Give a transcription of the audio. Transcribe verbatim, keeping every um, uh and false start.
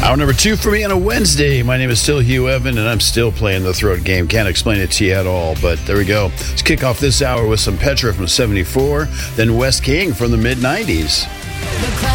Hour number two for me on a Wednesday. My name is still Hugh Evan, and I'm still playing the throat game. Can't explain it to you at all, but there we go. Let's kick off this hour with some Petra from seventy-four, then West King from the mid nineties. The